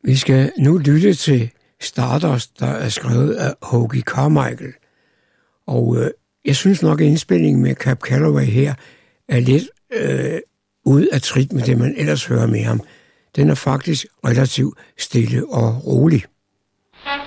Vi skal nu lytte til Stardust, der er skrevet af Hoagy Carmichael. Og jeg synes nok, at indspillingen med Cab Calloway her er lidt ude af trit med det, man ellers hører med ham. Den er faktisk relativt stille og rolig.